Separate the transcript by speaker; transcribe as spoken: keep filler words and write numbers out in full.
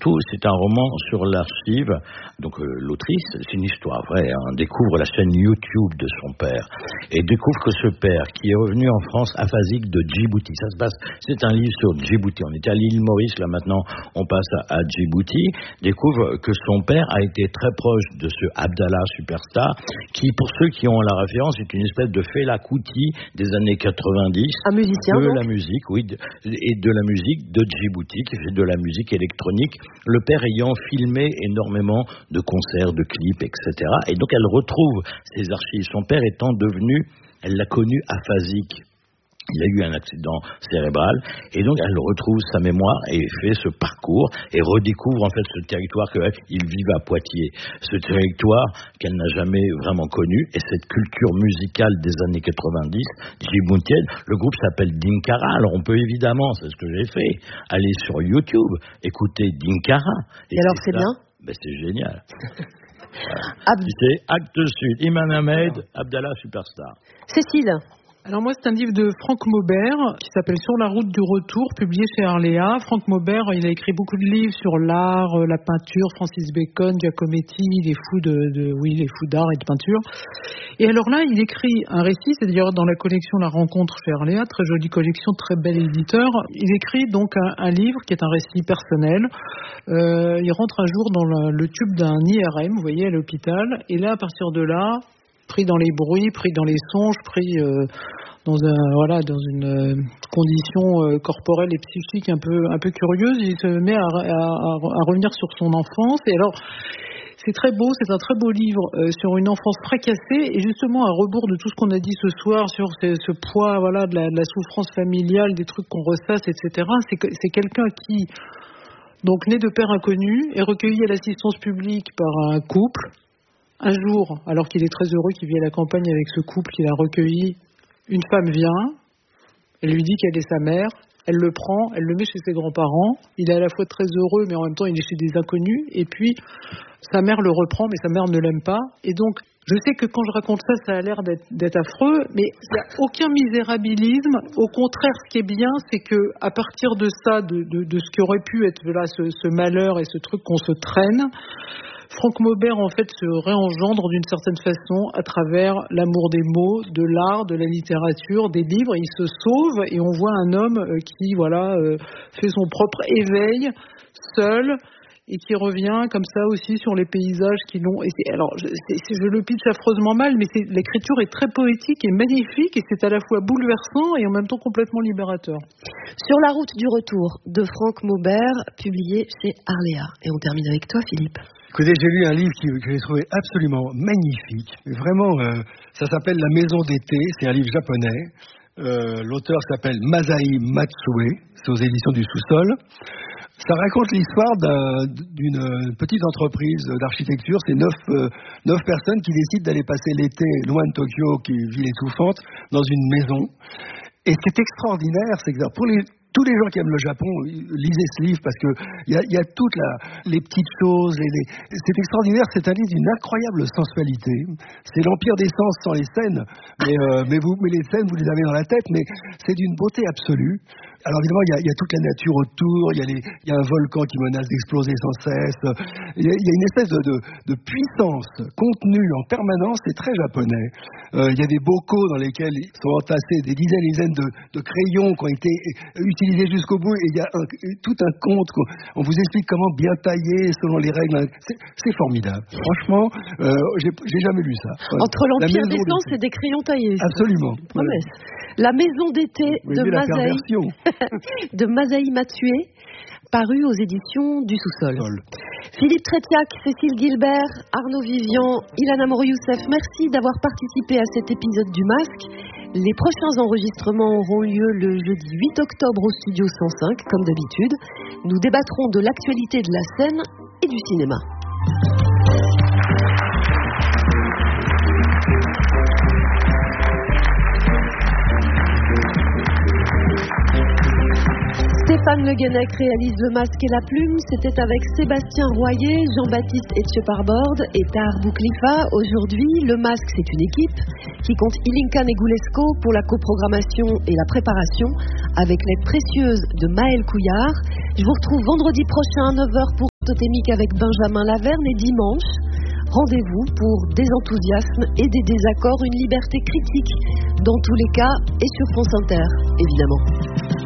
Speaker 1: surtout, c'est un roman sur l'archive. Donc euh, l'autrice, c'est une histoire vraie, hein, découvre la chaîne YouTube de son père et découvre que ce père, qui est revenu en France aphasique de Djibouti, ça se passe, c'est un livre sur Djibouti, on était à l'île Maurice, là maintenant on passe à, à Djibouti, découvre que son père a été très proche de ce Abdallah Superstar, qui, pour ceux qui ont la référence, est une espèce de Fela Kuti des années quatre-vingt-dix.
Speaker 2: Un musicien,
Speaker 1: de
Speaker 2: donc.
Speaker 1: la musique, oui, de, et de la musique de Djibouti, qui fait de la musique électronique, le père ayant filmé énormément de concerts, de clips, et cetera. Et donc elle retrouve ses archives. Son père étant devenu, elle l'a connu aphasique. Il a eu un accident cérébral et donc elle retrouve sa mémoire et fait ce parcours et redécouvre en fait ce territoire qu'il vivait à Poitiers, ce territoire qu'elle n'a jamais vraiment connu et cette culture musicale des années quatre-vingt-dix djiboutienne. Le groupe s'appelle Dinkara, alors on peut évidemment, c'est ce que j'ai fait, aller sur YouTube, écouter Dinkara.
Speaker 2: Et, et alors c'est, c'est bien
Speaker 1: ben, c'est génial.
Speaker 2: Ab...
Speaker 1: C'est Actes Sud, Iman Ahmed, Abdallah Superstar.
Speaker 2: Cécile.
Speaker 3: Alors moi, c'est un livre de Franck Maubert qui s'appelle Sur la route du retour, publié chez Arléa. Franck Maubert, il a écrit beaucoup de livres sur l'art, la peinture, Francis Bacon, Giacometti, les fous de, de oui, les fous d'art et de peinture. Et alors là, il écrit un récit, c'est d'ailleurs dans la collection La Rencontre chez Arléa, très jolie collection, très bel éditeur. Il écrit donc un, un livre qui est un récit personnel. Euh, il rentre un jour dans le, le tube d'un I R M, vous voyez, à l'hôpital, et là, à partir de là, pris dans les bruits, pris dans les songes, pris euh, dans un voilà dans une euh, condition euh, corporelle et psychique un peu un peu curieuse, il se met à, à, à revenir sur son enfance. Et alors c'est très beau, c'est un très beau livre euh, sur une enfance fracassée et justement à rebours de tout ce qu'on a dit ce soir sur ce, ce poids voilà de la, de la souffrance familiale, des trucs qu'on ressasse, et cetera. C'est que c'est quelqu'un qui donc né de père inconnu est recueilli à l'assistance publique par un couple. Un jour, alors qu'il est très heureux, qu'il vit à la campagne avec ce couple qu'il a recueilli, une femme vient, elle lui dit qu'elle est sa mère, elle le prend, elle le met chez ses grands-parents, il est à la fois très heureux, mais en même temps il est chez des inconnus, et puis sa mère le reprend, mais sa mère ne l'aime pas, et donc je sais que quand je raconte ça, ça a l'air d'être, d'être affreux, mais il n'y a aucun misérabilisme, au contraire, ce qui est bien, c'est que à partir de ça, de, de, de ce qui aurait pu être là, ce, ce malheur et ce truc qu'on se traîne, Franck Maubert, en fait, se réengendre d'une certaine façon à travers l'amour des mots, de l'art, de la littérature, des livres. Il se sauve et on voit un homme qui, voilà, fait son propre éveil, seul, et qui revient comme ça aussi sur les paysages qui l'ont... Et c'est, alors, je, c'est, c'est, je le pitch affreusement mal, mais c'est, l'écriture est très poétique et magnifique, et c'est à la fois bouleversant et en même temps complètement libérateur.
Speaker 2: Sur la route du retour, de Franck Maubert, publié chez Arléa. Et on termine avec toi, Philippe.
Speaker 4: Écoutez, j'ai lu un livre qui, que j'ai trouvé absolument magnifique. Vraiment, euh, ça s'appelle La Maison d'été. C'est un livre japonais. Euh, l'auteur s'appelle Masai Matsue. C'est aux éditions du Sous-sol. Ça raconte l'histoire d'un, d'une petite entreprise d'architecture. C'est neuf, euh, neuf personnes qui décident d'aller passer l'été loin de Tokyo, qui est une ville étouffante, dans une maison. Et ce qui est extraordinaire, c'est que pour les... tous les gens qui aiment le Japon, lisez ce livre parce que il y a, y a toutes la, les petites choses. Les, les... C'est extraordinaire, c'est un livre d'une incroyable sensualité. C'est l'empire des sens sans les scènes, mais, euh, mais, vous, mais les scènes, vous les avez dans la tête, mais c'est d'une beauté absolue. Alors évidemment, il y, y a toute la nature autour, il y, y a un volcan qui menace d'exploser sans cesse. Il y, y a une espèce de, de, de puissance contenue en permanence, c'est très japonais. Il euh, y a des bocaux dans lesquels sont entassés des dizaines et des dizaines de, de crayons qui ont été utilisés jusqu'au bout, et il y a un, tout un conte, on vous explique comment bien tailler selon les règles. C'est, c'est formidable. Franchement, euh, j'ai, j'ai jamais lu ça.
Speaker 2: Entre l'Empire des Sens et des crayons taillés.
Speaker 4: Absolument.
Speaker 2: Voilà. La Maison d'été de Masai, de Masai Matsue, paru aux éditions du Sous-sol. Sol. Philippe Trétiac, Cécile Gilbert, Arnaud Vivian, Ilana Mourou-Youssef, merci d'avoir participé à cet épisode du Masque. Les prochains enregistrements auront lieu le jeudi huit octobre au studio cent cinq, comme d'habitude. Nous débattrons de l'actualité de la scène et du cinéma. Stéphane Le Guenec réalise Le Masque et la Plume. C'était avec Sébastien Royer, Jean-Baptiste Etcheparbord et Tahar Bouklifa. Aujourd'hui, Le Masque, c'est une équipe qui compte Ilinka Negulesco pour la coprogrammation et la préparation, avec l'aide précieuse de Maëlle Couillard. Je vous retrouve vendredi prochain à neuf heures pour Totémique avec Benjamin Laverne et dimanche, rendez-vous pour des enthousiasmes et des désaccords, une liberté critique dans tous les cas et sur France Inter, évidemment.